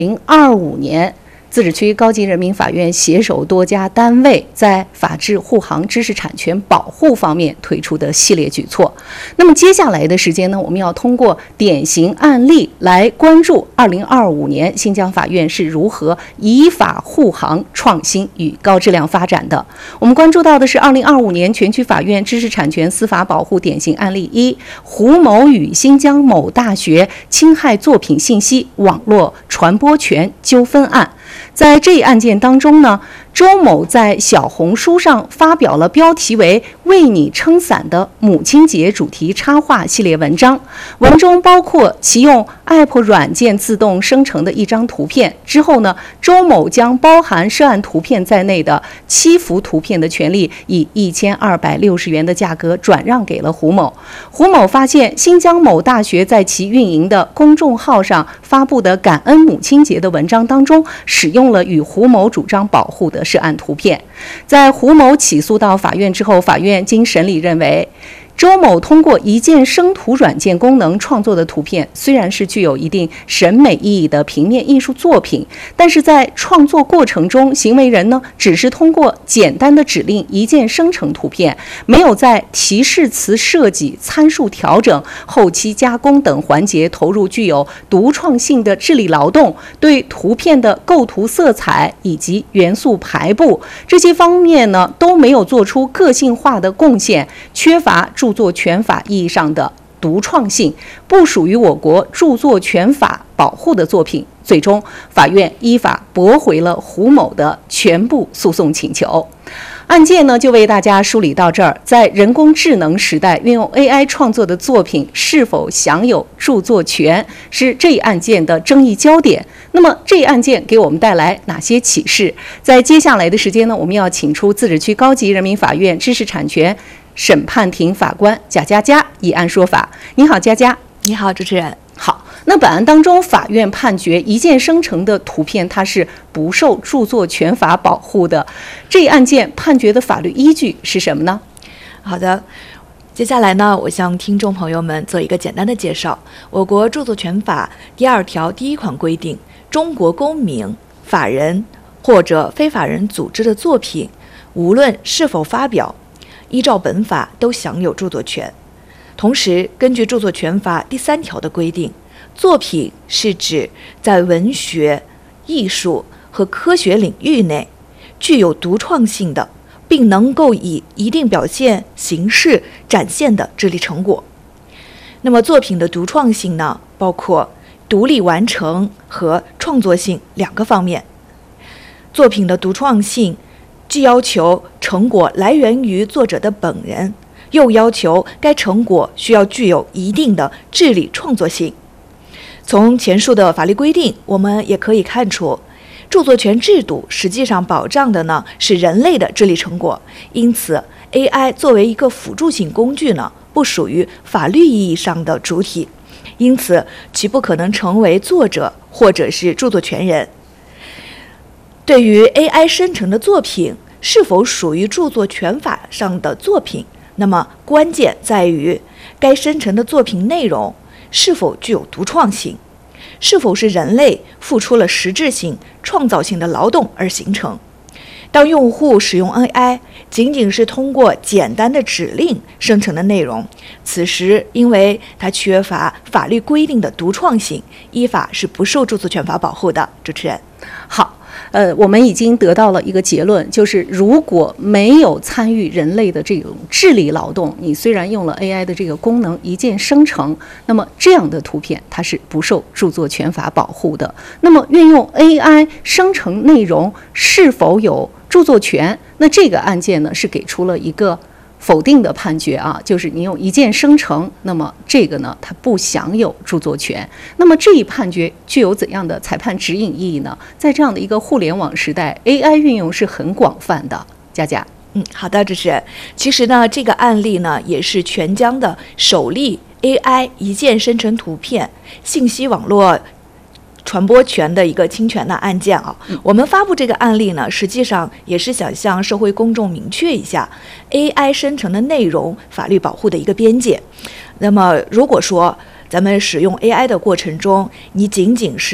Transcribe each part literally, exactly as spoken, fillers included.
零二五年，自治区高级人民法院携手多家单位在法治护航知识产权保护方面推出的系列举措。那么接下来的时间呢，我们要通过典型案例来关注二零二五年新疆法院是如何依法护航创新与高质量发展的。我们关注到的是二零二五年全区法院知识产权司法保护典型案例一：胡某与新疆某大学侵害作品信息网络传播权纠纷案。在这一案件当中呢，周某在小红书上发表了标题为“为你撑伞”的母亲节主题插画系列文章，文中包括其用 App 软件自动生成的一张图片。之后呢，周某将包含涉案图片在内的七幅图片的权利以一千二百六十元的价格转让给了胡某。胡某发现新疆某大学在其运营的公众号上发布的感恩母亲节的文章当中，使用了与胡某主张保护的涉案图片。在胡某起诉到法院之后，法院经审理认为，周某通过一键生图软件功能创作的图片，虽然是具有一定审美意义的平面艺术作品，但是在创作过程中，行为人呢只是通过简单的指令一键生成图片，没有在提示词设计、参数调整、后期加工等环节投入具有独创性的智力劳动，对图片的构图、色彩以及元素排布这些方面呢都没有做出个性化的贡献，缺乏著作权法意义上的独创性，不属于我国著作权法保护的作品。最终，法院依法驳回了胡某的全部诉讼请求。案件呢，就为大家梳理到这儿。在人工智能时代，运用 A I 创作的作品是否享有著作权，是这一案件的争议焦点。那么，这一案件给我们带来哪些启示？在接下来的时间呢，我们要请出自治区高级人民法院知识产权审判庭法官贾佳佳以案说法。你好，佳佳。 你好，主持人。 好，那本案当中，法院判决一键生成的图片它是不受著作权法保护的。这一案件判决的法律依据是什么呢？ 好的，接下来呢，我向听众朋友们做一个简单的介绍。我国著作权法第二条第一款规定，中国公民、法人或者非法人组织的作品，无论是否发表，依照本法都享有著作权。同时，根据著作权法第三条的规定，作品是指在文学、艺术和科学领域内具有独创性的，并能够以一定表现形式展现的智力成果。那么，作品的独创性呢，包括独立完成和创作性两个方面。作品的独创性既要求成果来源于作者的本人，又要求该成果需要具有一定的智力创作性。从前述的法律规定，我们也可以看出，著作权制度实际上保障的呢是人类的智力成果，因此 A I 作为一个辅助性工具呢，不属于法律意义上的主体，因此其不可能成为作者或者是著作权人。对于 A I 生成的作品是否属于著作权法上的作品，那么关键在于该生成的作品内容是否具有独创性，是否是人类付出了实质性、创造性的劳动而形成。当用户使用 A I 仅仅是通过简单的指令生成的内容，此时因为它缺乏法律规定的独创性，依法是不受著作权法保护的。主持人。 好。呃，我们已经得到了一个结论，就是如果没有参与人类的这种智力劳动，你虽然用了 A I 的这个功能一键生成，那么这样的图片它是不受著作权法保护的。那么运用 A I 生成内容是否有著作权？那这个案件呢是给出了一个否定的判决啊，就是你用一键生成，那么这个呢它不享有著作权。那么这一判决具有怎样的裁判指引意义呢？在这样的一个互联网时代， A I 运用是很广泛的。佳佳。 嗯，好的，主持人。其实呢，这个案例呢也是全疆的首例 A I 一键生成图片信息网络传播权的一个侵权的案件啊。我们发布这个案例呢，实际上也是想向社会公众明确一下 A I 生成的内容法律保护的一个边界。那么如果说咱们使用 A I 的过程中，你仅仅是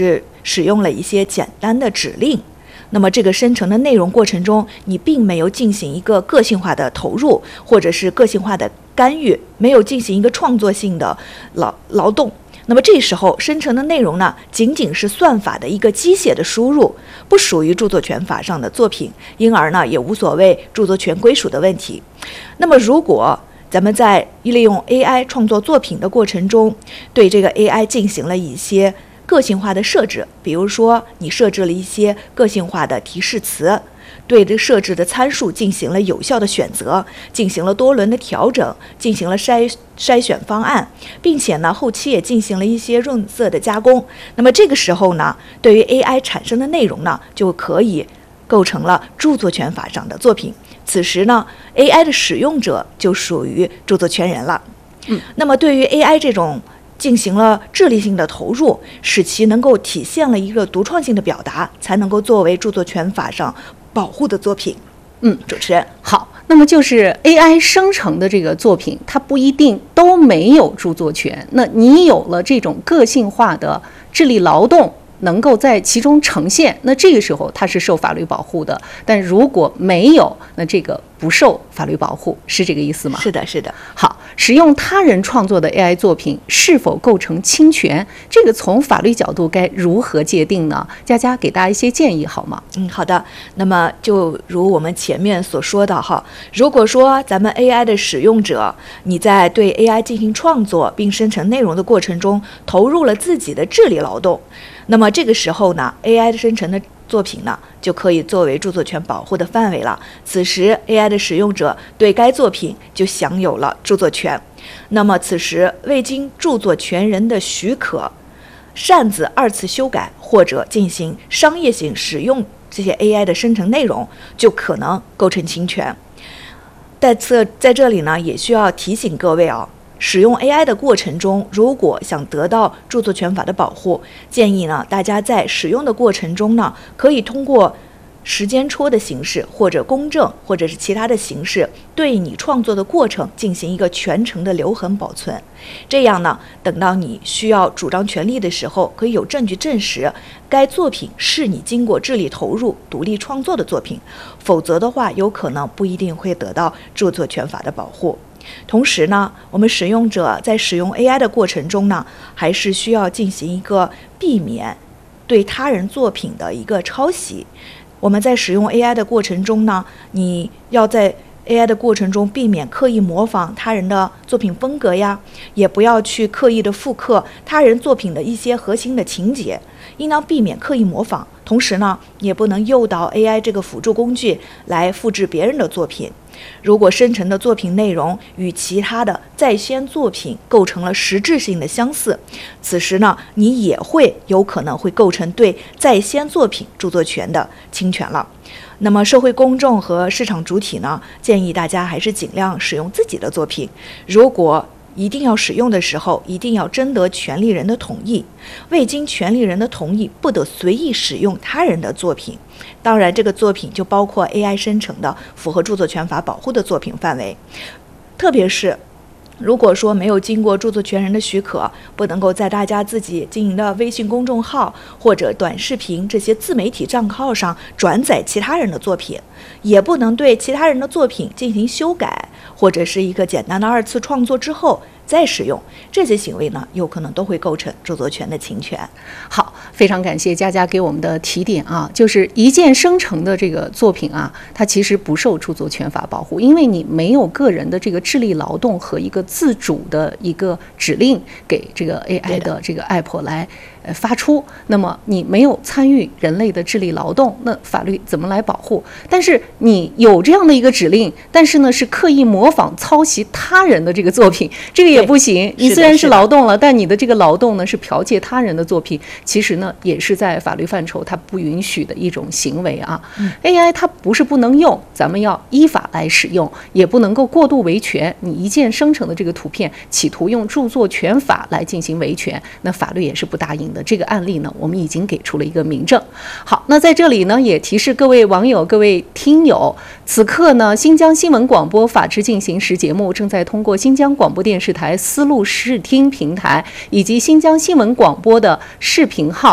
使用了一些简单的指令。那么这个生成的内容过程中，你并没有进行一个个性化的投入，或者是个性化的干预，没有进行一个创作性的劳劳动。那么这时候生成的内容呢，仅仅是算法的一个机械的输入，不属于著作权法上的作品，因而呢也无所谓著作权归属的问题。那么如果咱们在利用 A I 创作作品的过程中，对这个 A I 进行了一些个性化的设置，比如说你设置了一些个性化的提示词，对这设置的参数进行了有效的选择，进行了多轮的调整，进行了筛筛选方案，并且呢后期也进行了一些润色的加工。那么这个时候呢，对于 A I 产生的内容呢，就可以构成了著作权法上的作品。此时呢 A I 的使用者就属于著作权人了。 嗯， 那么对于 A I 这种进行了智力性的投入，使其能够体现了一个独创性的表达，才能够作为著作权法上保护的作品。 嗯， 主持人好，那么就是 A I 生成的这个作品，它不一定都没有著作权。那你有了这种个性化的智力劳动，能够在其中呈现，那这个时候它是受法律保护的。但如果没有，那这个不受法律保护，是这个意思吗？ 是的，是的。 好，使用他人创作的 A I 作品是否构成侵权，这个从法律角度该如何界定呢？佳佳给大家一些建议好吗？ 嗯，好的。那么就如我们前面所说的哈，如果说咱们 A I 的使用者，你在对 A I 进行创作并生成内容的过程中，投入了自己的智力劳动，那么这个时候呢 ，A I 的生成的作品呢，就可以作为著作权保护的范围了。此时 A I 的使用者对该作品就享有了著作权。那么此时未经著作权人的许可，擅自二次修改或者进行商业性使用这些 A I 的生成内容，就可能构成侵权。在这在这里呢，也需要提醒各位啊。使用 A I 的过程中，如果想得到著作权法的保护，建议呢大家在使用的过程中呢，可以通过时间戳的形式，或者公证，或者是其他的形式，对你创作的过程进行一个全程的留痕保存。这样呢，等到你需要主张权利的时候，可以有证据证实该作品是你经过智力投入、独立创作的作品。否则的话，有可能不一定会得到著作权法的保护。同时呢，我们使用者在使用 A I 的过程中呢，还是需要进行一个避免对他人作品的一个抄袭。我们在使用 A I 的过程中呢，你要在 A I 的过程中避免刻意模仿他人的作品风格呀，也不要去刻意的复刻他人作品的一些核心的情节，应当避免刻意模仿。同时呢，也不能诱导 A I 这个辅助工具来复制别人的作品。如果生成的作品内容与其他的在先作品构成了实质性的相似，此时呢，你也会有可能会构成对在先作品著作权的侵权了。那么社会公众和市场主体呢，建议大家还是尽量使用自己的作品。如果一定要使用的时候，一定要征得权利人的同意，未经权利人的同意，不得随意使用他人的作品。当然，这个作品就包括 A I 生成的符合著作权法保护的作品范围。特别是如果说没有经过著作权人的许可，不能够在大家自己经营的微信公众号或者短视频这些自媒体账号上转载其他人的作品，也不能对其他人的作品进行修改，或者是一个简单的二次创作之后再使用，这些行为呢，有可能都会构成著作权的侵权。 好，非常感谢佳佳给我们的提点啊，就是一键生成的这个作品啊，它其实不受著作权法保护，因为你没有个人的这个智力劳动和一个自主的一个指令给这个 A I 的这个 app 来呃发出，那么你没有参与人类的智力劳动，那法律怎么来保护？但是你有这样的一个指令，但是呢是刻意模仿抄袭他人的这个作品，这个也不行。你虽然是劳动了，但你的这个劳动呢是剽窃他人的作品，其实呢也是在法律范畴它不允许的一种行为啊。嗯、A I 它不是不能用，咱们要依法来使用，也不能够过度维权。你一键生成的这个图片，企图用著作权法来进行维权，那法律也是不答应的。这个案例呢，我们已经给出了一个明证。好，那在这里呢，也提示各位网友、各位听友，此刻呢，新疆新闻广播法治进行时节目正在通过新疆广播电视台丝路视听平台以及新疆新闻广播的视频号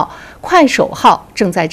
快手号正在